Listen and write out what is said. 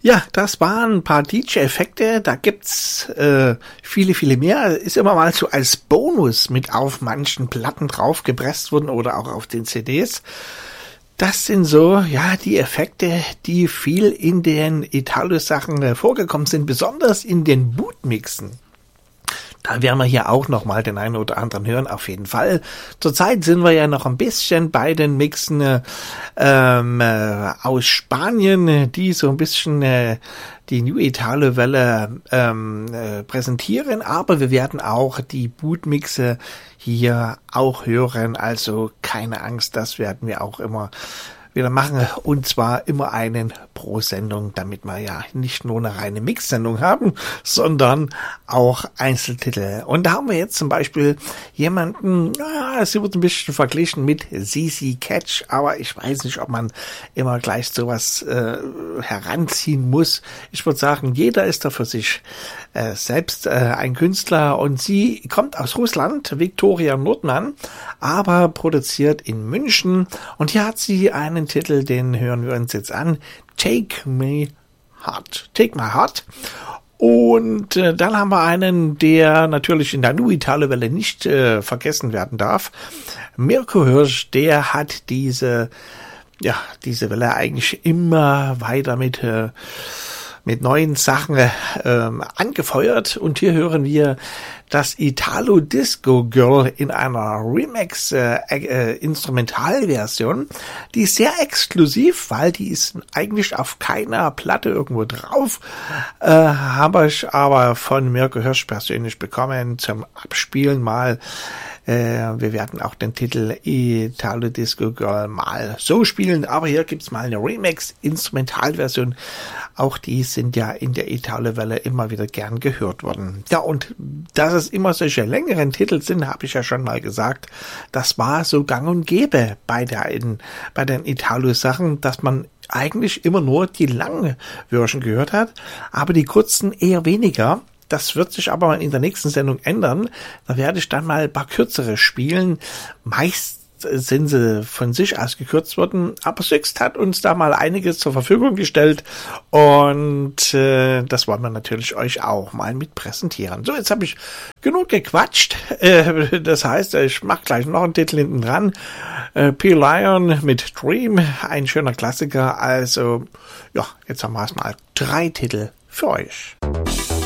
Ja, das waren ein paar DJ-Effekte, da gibt's viele, viele mehr. Ist immer mal so als Bonus mit auf manchen Platten draufgepresst worden oder auch auf den CDs. Das sind so, ja, die Effekte, die viel in den Italo-Sachen vorgekommen sind, besonders in den Bootmixen. Da werden wir hier auch nochmal den einen oder anderen hören, auf jeden Fall. Zurzeit sind wir ja noch ein bisschen bei den Mixen aus Spanien, die so ein bisschen die New Italo-Welle präsentieren, aber wir werden auch die Bootmixe hier auch hören, also keine Angst, das werden wir auch immer wieder machen, und zwar immer einen pro Sendung, damit wir ja nicht nur eine reine Mix-Sendung haben, sondern auch Einzeltitel. Und da haben wir jetzt zum Beispiel jemanden, sie wird ein bisschen verglichen mit CC Catch, aber ich weiß nicht, ob man immer gleich sowas heranziehen muss. Ich würde sagen, jeder ist da für sich selbst ein Künstler, und sie kommt aus Russland, Viktoria Nordmann, aber produziert in München, und hier hat sie einen Titel, den hören wir uns jetzt an, Take My Heart. Und dann haben wir einen, der natürlich in der New Italo-Welle nicht vergessen werden darf. Mirko Hirsch, der hat diese Welle eigentlich immer weiter mit neuen Sachen angefeuert, und hier hören wir das Italo Disco Girl in einer Remix Instrumentalversion. Die ist sehr exklusiv, weil die ist eigentlich auf keiner Platte irgendwo drauf. Habe ich aber von Mirko Hirsch persönlich bekommen zum Abspielen mal. Wir werden auch den Titel Italo Disco Girl mal so spielen, aber hier gibt's mal eine Remix-Instrumentalversion. Auch die sind ja in der Italo-Welle immer wieder gern gehört worden. Ja, und dass es immer solche längeren Titel sind, habe ich ja schon mal gesagt. Das war so gang und gäbe bei den Italo-Sachen, dass man eigentlich immer nur die langen Version gehört hat, aber die kurzen eher weniger. Das wird sich aber in der nächsten Sendung ändern. Da werde ich dann mal ein paar kürzere spielen. Meist sind sie von sich aus gekürzt worden, aber Sixt hat uns da mal einiges zur Verfügung gestellt, und das wollen wir natürlich euch auch mal mit präsentieren. So, jetzt habe ich genug gequatscht. Das heißt, ich mache gleich noch einen Titel hinten dran. P-Lion mit Dream, ein schöner Klassiker. Also, ja, jetzt haben wir erstmal 3 Titel für euch.